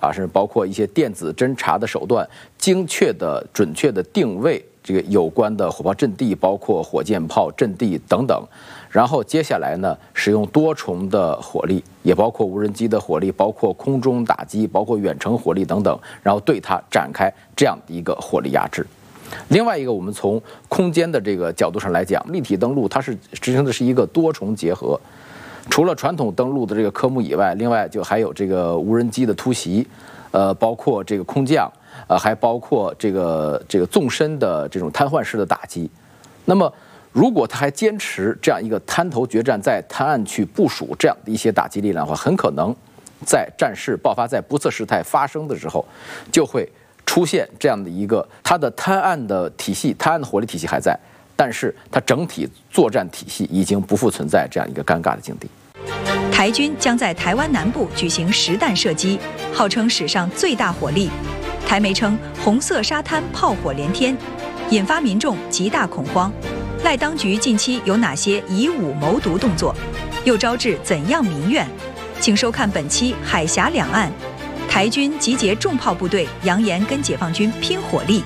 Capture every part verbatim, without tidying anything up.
啊，甚至包括一些电子侦察的手段，精确的、准确的定位这个有关的火炮阵地，包括火箭炮阵地等等。然后接下来呢，使用多重的火力，也包括无人机的火力，包括空中打击，包括远程火力等等，然后对它展开这样的一个火力压制。另外一个，我们从空间的这个角度上来讲，立体登陆它是执行的是一个多重结合，除了传统登陆的这个科目以外，另外就还有这个无人机的突袭，呃，包括这个空降，呃，还包括这个这个纵深的这种瘫痪式的打击。那么如果他还坚持这样一个滩头决战，在滩岸去部署这样的一些打击力量的话，很可能在战事爆发、在不测事态发生的时候，就会出现这样的一个，它的滩岸的体系、滩岸的火力体系还在，但是它整体作战体系已经不复存在这样一个尴尬的境地。 台军将在台湾南部举行实弹射击，号称史上最大火力。台媒称红色沙滩炮火连天，引发民众极大恐慌。赖当局近期有哪些以武谋独动作，又招致怎样民怨？请收看本期《海峡两岸》，台军集结重炮部队，扬言跟解放军拼火力。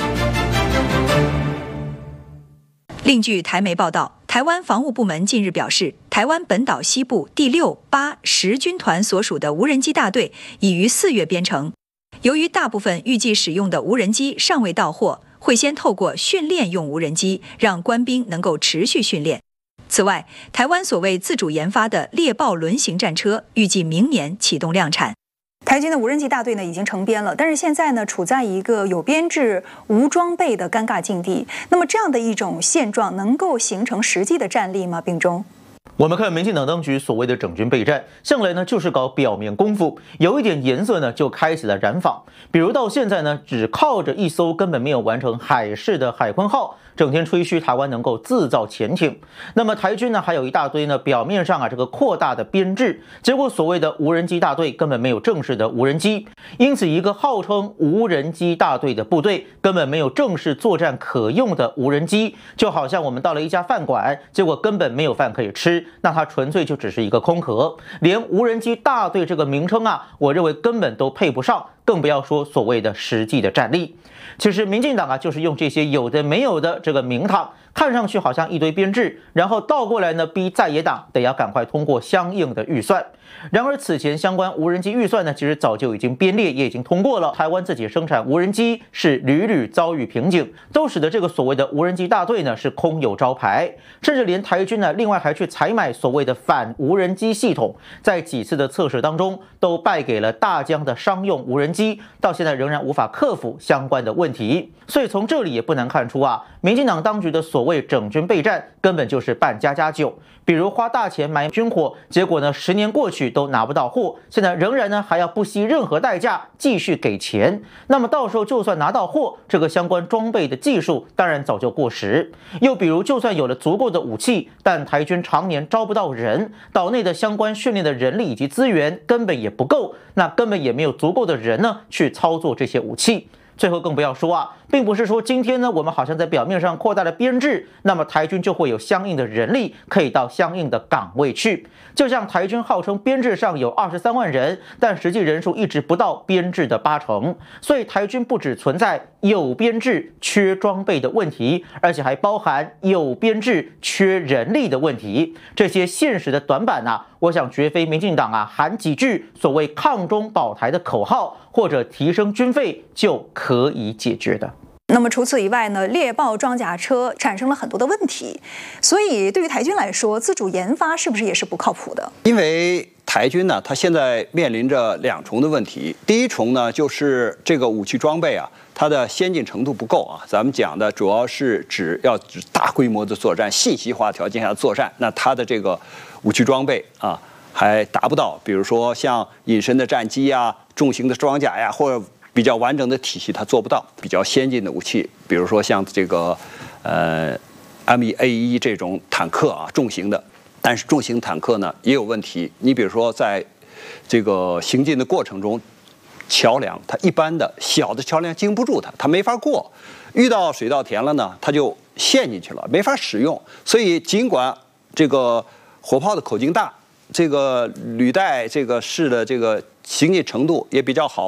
另据台媒报道，台湾防务部门近日表示，台湾本岛西部第六、八、十军团所属的无人机大队已于四月编成。由于大部分预计使用的无人机尚未到货，会先透过训练用无人机，让官兵能够持续训练。此外，台湾所谓自主研发的猎豹轮型战车，预计明年启动量产。 台军的无人机大队呢已经成编了，但是现在呢处在一个有编制无装备的尴尬境地。那么这样的一种现状，能够形成实际的战力吗？秉忠。 我们看民进党当局所谓的整军备战，向来呢就是搞表面功夫，有一点颜色呢就开启了染坊。比如到现在呢，只靠着一艘根本没有完成海试的海鲲号，整天吹嘘台湾能够自造潜艇。那么台军呢还有一大堆呢表面上啊这个扩大的编制，结果所谓的无人机大队根本没有正式的无人机，因此一个号称无人机大队的部队根本没有正式作战可用的无人机，就好像我们到了一家饭馆，结果根本没有饭可以吃。那它纯粹就只是一个空壳，连无人机大队这个名称啊，我认为根本都配不上，更不要说所谓的实际的战力。其实民进党啊，就是用这些有的没有的这个名堂，看上去好像一堆编制，然后倒过来呢逼在野党得要赶快通过相应的预算。然而此前相关无人机预算呢，其实早就已经编列，也已经通过了。台湾自己生产无人机是屡屡遭遇瓶颈，都使得这个所谓的无人机大队呢是空有招牌，甚至连台军呢另外还去采买所谓的反无人机系统，在几次的测试当中都败给了大疆的商用无人机，到现在仍然无法克服相关的问题。所以从这里也不难看出啊，民进党当局的所谓整军备战根本就是扮家家酒，比如花大钱买军火，结果呢十年过去都拿不到货，现在仍然呢还要不惜任何代价继续给钱。那么到时候就算拿到货，这个相关装备的技术当然早就过时。又比如就算有了足够的武器，但台军常年招不到人，岛内的相关训练的人力以及资源根本也不够，那根本也没有足够的人呢去操作这些武器。最后更不要说啊，并不是说今天呢我们好像在表面上扩大了编制，那么台军就会有相应的人力可以到相应的岗位去。就像台军号称编制上有二十三万人，但实际人数一直不到编制的八成。所以台军不只存在有编制缺装备的问题，而且还包含有编制缺人力的问题。这些现实的短板啊，我想绝非民进党啊喊几句所谓抗中保台的口号或者提升军费就可以解决的。 那么除此以外呢，猎豹装甲车产生了很多的问题，所以对于台军来说，自主研发是不是也是不靠谱的？ 因为台军呢，它现在面临着两重的问题。第一重呢，就是这个武器装备啊，它的先进程度不够啊。咱们讲的主要是指要指大规模的作战、信息化条件下的作战，那它的这个武器装备啊，还达不到。比如说像隐身的战机呀、重型的装甲呀，或者比较完整的体系，它做不到。比较先进的武器，比如说像这个呃 M 一 A 一这种坦克啊，重型的。但是重型坦克呢也有问题。你比如说在这个行进的过程中，桥梁它一般的小的桥梁经不住它，它没法过。遇到水稻田了呢，它就陷进去了，没法使用。所以尽管这个火炮的口径大，这个履带这个式的这个行进程度也比较好。